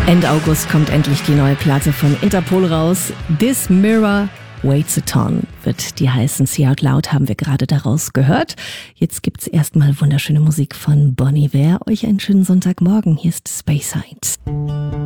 Ende August kommt endlich die neue Platte von Interpol raus. This Mirror Waits a Ton wird die heißen. See Out Loud haben wir gerade daraus gehört. Jetzt gibt's erstmal wunderschöne Musik von Bon Iver. Euch einen schönen Sonntagmorgen. Hier ist Speyside.